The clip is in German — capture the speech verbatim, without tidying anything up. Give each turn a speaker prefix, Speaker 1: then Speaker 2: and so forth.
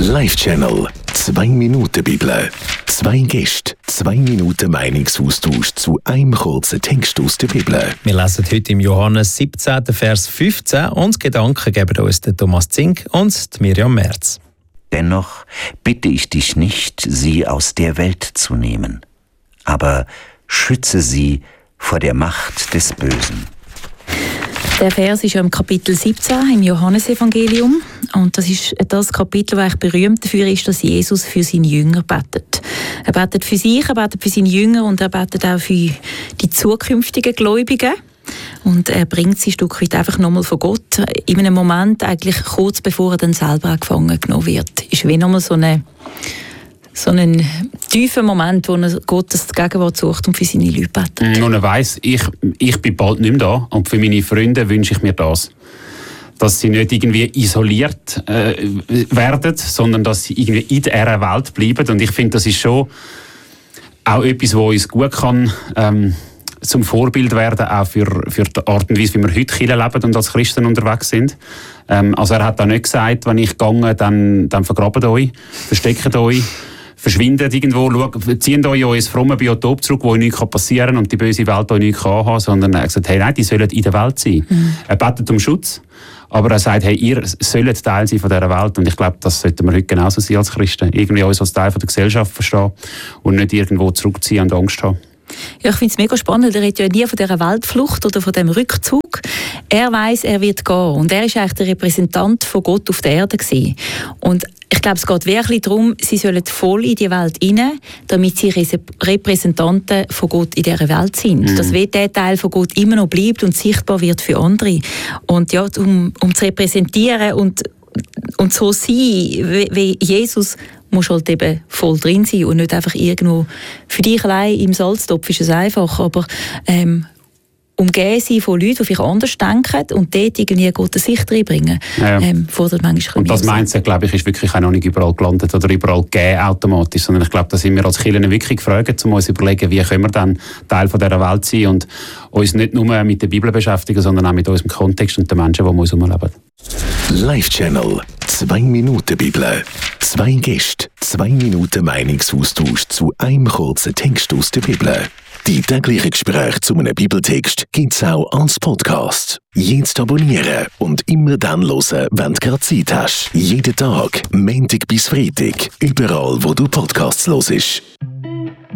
Speaker 1: Live-Channel. Zwei Minuten Bibel. Zwei Gäste, zwei Minuten Meinungsaustausch zu einem kurzen Text aus der Bibel.
Speaker 2: Wir lesen heute im Johannes siebzehn, Vers fünfzehn und Gedanken geben uns der Thomas Zink und die Miriam Merz.
Speaker 3: Dennoch bitte ich dich nicht, sie aus der Welt zu nehmen, aber schütze sie vor der Macht des Bösen.
Speaker 4: Der Vers ist ja im Kapitel siebzehn im Johannesevangelium. Und das ist das Kapitel, das berühmt dafür ist, dass Jesus für seine Jünger betet. Er betet für sich, er betet für seine Jünger und er betet auch für die zukünftigen Gläubigen. Und er bringt sie ein Stück weit einfach nochmal von Gott. In einem Moment, eigentlich kurz bevor er dann selber gefangen genommen wird, ist wie nochmal so eine so ein tiefer Moment, wo er Gottes Gegenwart sucht und für seine Leute betet.
Speaker 5: Und er weiss, ich, ich bin bald nicht mehr da und für meine Freunde wünsche ich mir das. Dass sie nicht irgendwie isoliert äh, werden, sondern dass sie irgendwie in dieser Welt bleiben. Und ich finde, das ist schon auch etwas, was uns gut kann ähm, zum Vorbild werden, auch für, für die Art und Weise, wie wir heute Kirche leben und als Christen unterwegs sind. Ähm, also er hat auch nicht gesagt, wenn ich gehe, dann, dann vergrabt euch, versteckt euch, verschwindet irgendwo, schaut, zieht euch in euer frommes Biotop zurück, wo euch nichts passieren kann und die böse Welt euch nichts haben kann, sondern er hat gesagt, hey, nein, die sollen in der Welt sein. Mhm. Er betet um Schutz, aber er sagt, hey, ihr sollt Teil sein von dieser Welt und ich glaube, das sollten wir heute genauso sein als Christen. Irgendwie uns als Teil von der Gesellschaft verstehen und nicht irgendwo zurückziehen und Angst haben.
Speaker 4: Ja, ich finde es mega spannend. Er redet ja nie von dieser Weltflucht oder von dem Rückzug. Er weiss, er wird gehen. Und er ist eigentlich der Repräsentant von Gott auf der Erde gewesen. Und ich glaube, es geht wirklich darum, sie sollen voll in die Welt hinein, damit sie Repräsentanten von Gott in dieser Welt sind. Mhm. Dass der Teil von Gott immer noch bleibt und sichtbar wird für andere. Und ja, um, um zu repräsentieren und, und so sein, wie, wie Jesus, musst halt eben voll drin sein und nicht einfach irgendwo für dich allein im Salztopf ist es einfach, aber ähm, umgeben sein von Leuten, die vielleicht anders denken und dort irgendwie eine gute Sicht reinbringen,
Speaker 5: ja.
Speaker 4: ähm, fordert manchmal
Speaker 5: und das Mindset, glaube ich, ist wirklich auch noch nicht überall gelandet oder überall gegeben automatisch, sondern ich glaube, da sind wir als Kirche wirklich gefragt, um uns zu überlegen, wie können wir dann Teil von dieser Welt sein und uns nicht nur mit der Bibel beschäftigen, sondern auch mit unserem Kontext und den Menschen, die um uns herum leben.
Speaker 1: Live-Channel. Zwei Minuten Bibel. Zwei Gäste, zwei Minuten Meinungsaustausch zu einem kurzen Text aus der Bibel. Die täglichen Gespräche zu einem Bibeltext gibt es auch als Podcast. Jetzt abonnieren und immer dann hören, wenn du gerade Zeit hast. Jeden Tag, Montag bis Freitag, überall wo du Podcasts hörst.